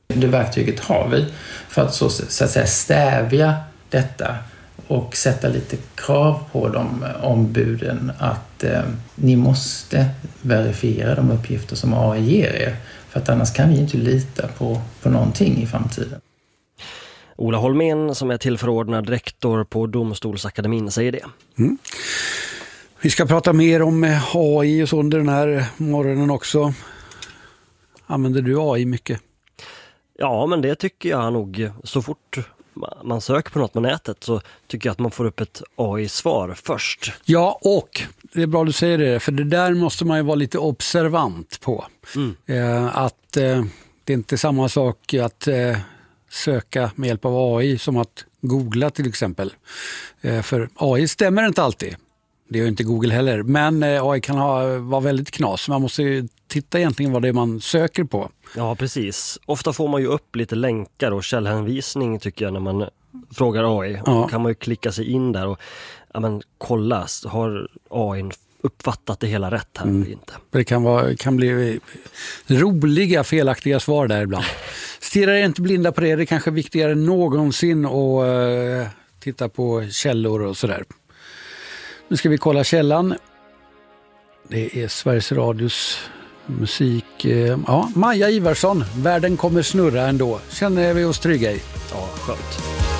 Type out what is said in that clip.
Det verktyget har vi för att så att säga stävja detta och sätta lite krav på de ombuden att ni måste verifiera de uppgifter som AI ger er. För att annars kan vi inte lita på någonting i framtiden. Ola Holmén som är tillförordnad rektor på Domstolsakademin säger det. Vi ska prata mer om AI och så under den här morgonen också. Använder du AI mycket? Ja, men det tycker jag nog. Så fort man söker på något på nätet så tycker jag att man får upp ett AI-svar först. Ja, och det är bra du säger det, för det där måste man ju vara lite observant på. Att det är inte samma sak att söka med hjälp av AI som att googla till exempel. För AI stämmer inte alltid. Det är ju inte Google heller. Men AI kan vara väldigt knas. Man måste ju titta egentligen vad det är man söker på. Ja, precis. Ofta får man ju upp lite länkar och källhänvisning tycker jag när man frågar AI. Ja. Kan man ju klicka sig in där och kolla, har AI uppfattat det hela rätt här eller inte? Det kan bli roliga, felaktiga svar där ibland. Stirrar inte blinda på det. Det är kanske viktigare än någonsin att titta på källor och sådär. Nu ska vi kolla källan. Det är Sveriges Radios musik. Maja Ivarsson, världen kommer snurra ändå. Känner vi oss trygga i? Ja, skönt.